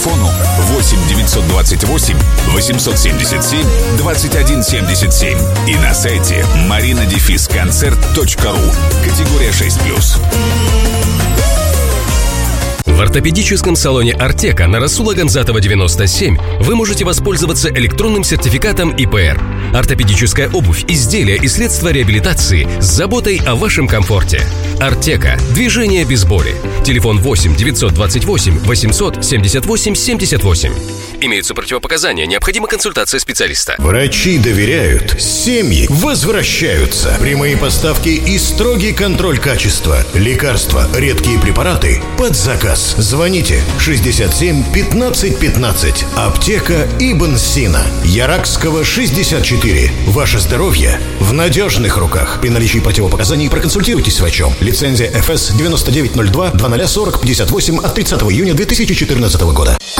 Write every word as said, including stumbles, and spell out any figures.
Фону восемь девятьсот двадцать восемь восемьсот семьдесят семь двадцать один семьдесят семь и на сайте марина дефис концерт точка ру. Категория шесть плюс. В ортопедическом салоне «Артека» на Расула Гамзатова девяносто семь вы можете воспользоваться электронным сертификатом И П Р. Ортопедическая обувь, изделия и средства реабилитации с заботой о вашем комфорте. «Артека» – движение без боли. Телефон восемь девятьсот двадцать восемь восемьсот семьдесят восемь семьдесят восемь. Имеются противопоказания, необходима консультация специалиста. Врачи доверяют, семьи возвращаются. Прямые поставки и строгий контроль качества. Лекарства, редкие препараты под заказ. Звоните шестьдесят семь пятнадцать пятнадцать. Аптека Ибн Сина. Яракского шестьдесят четыре. Ваше здоровье в надежных руках. При наличии противопоказаний проконсультируйтесь с врачом. Лицензия эф эс девяносто девять ноль два двадцать сорок пятьдесят восемь от тридцатого июня две тысячи четырнадцатого года.